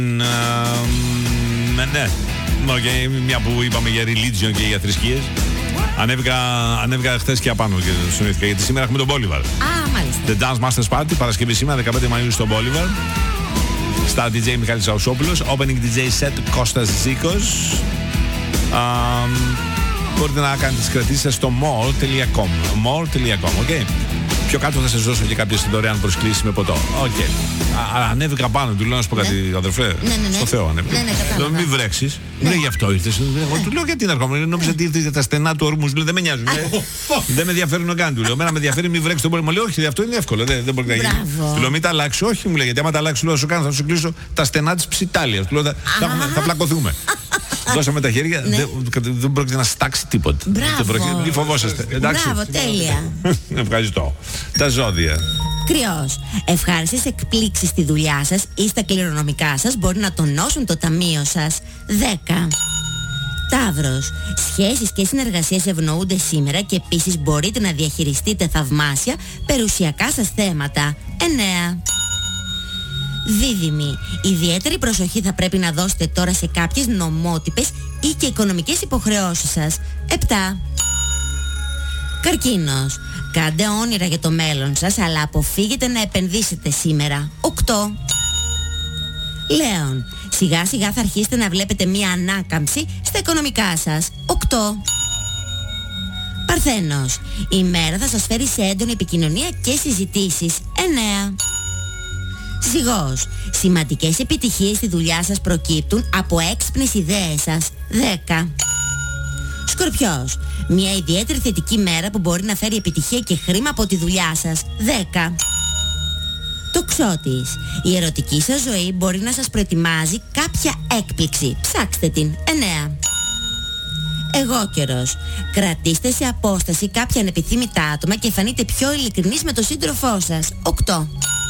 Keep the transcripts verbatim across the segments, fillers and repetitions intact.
Ναι, okay, μια που είπαμε για religion και για θρησκείες. Ανέβηκα, ανέβηκα χθες και απάνω και συνήθηκα, γιατί σήμερα έχουμε τον Bolivar. Α, μάλιστα. The Dance Masters Party, Παρασκευή σήμερα, δεκαπέντε Μαΐου στο Bolivar. Στα ντι τζέι Μιχάλης Αουσόπουλος, Opening ντι τζέι set Κώστας Ζήκος. Um, μπορείτε να κάνετε τις κρατήσεις σας στο mall τελεία com. mall τελεία com, ok. Πιο κάτω θα σας δώσω και κάποιες δωρεάν προσκλήσεις με ποτό. Οκ. Okay. Ανέβηκα πάνω, του λέω να σου πω κάτι, ναι. αδερφέ. Ναι, ναι, ναι. Στο Θεό ανέβηκα. Ναι, ναι, κατάλαβα. Λέω, μην βρέξεις. Ναι. Λέει, γι' αυτό ήρθες. Εγώ του λέω, γιατί να έρχομαι. Νόμιζα ότι ήρθες για τα στενά του ορμού. Λέω, δεν με νοιάζουν. Δεν με ενδιαφέρουν καν. Του λέω, μένα με ενδιαφέρει, μην βρέξει τον πόλεμο. Μου λέει, όχι, αυτό είναι εύκολο. Δεν, δεν μπορεί να γίνει. Του λέω, μην τα αλλάξει. Όχι, μου λέει, γιατί άμα τα αλλάξει, λέω, σου κάνω, θα σου κλείσω τα στενά τη ψιτάλια. Του λέω, θα, θα πλακωθούμε. Δώσαμε τα χέρια, ναι. δεν, δεν πρόκειται να στάξει τίποτα. Μπράβο. Μην φοβόσαστε. Εντάξει. Μπράβο, τέλεια. Ευχαριστώ. Τα ζώδια. Κρυός. Ευχάριστες εκπλήξεις στη δουλειά σας ή στα κληρονομικά σας μπορεί να τονώσουν το ταμείο σας. δέκα. Ταύρος. Σχέσεις και συνεργασίες ευνοούνται σήμερα και επίσης μπορείτε να διαχειριστείτε θαυμάσια περιουσιακά σας θέματα. εννέα. Δίδυμοι. Ιδιαίτερη προσοχή θα πρέπει να δώσετε τώρα σε κάποιες νομότυπες ή και οικονομικές υποχρεώσεις σας. επτά. Καρκίνος. Κάντε όνειρα για το μέλλον σας, αλλά αποφύγετε να επενδύσετε σήμερα. οκτώ. Λέων. Σιγά σιγά θα αρχίσετε να βλέπετε μία ανάκαμψη στα οικονομικά σας. οκτώ. Παρθένος. Η μέρα θα σας φέρει σε έντονη επικοινωνία και συζητήσεις. εννέα. Ζυγός. Σημαντικές επιτυχίες στη δουλειά σας προκύπτουν από έξυπνες ιδέες σας. δέκα. Σκορπιός. Μια ιδιαίτερη θετική μέρα που μπορεί να φέρει επιτυχία και χρήμα από τη δουλειά σας. δέκα. Τοξότης. Η ερωτική σας ζωή μπορεί να σας προετοιμάζει κάποια έκπληξη. Ψάξτε την. εννέα. Εγώκερος. Κρατήστε σε απόσταση κάποια ανεπιθύμητα άτομα και φανείτε πιο ειλικρινείς με τον σύντροφό σας. οκτώ.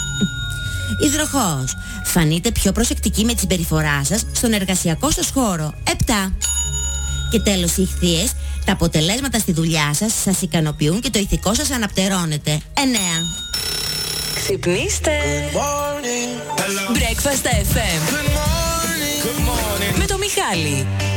Υδροχόος. Φανείτε πιο προσεκτικοί με τη συμπεριφορά σας στον εργασιακό σας χώρο. επτά. Και τέλος οι Ιχθύες. Τα αποτελέσματα στη δουλειά σας σας ικανοποιούν και το ηθικό σας αναπτερώνεται. εννέα. Ξυπνήστε. Breakfast εφ εμ. Good morning. Good morning. Με το Μιχάλη.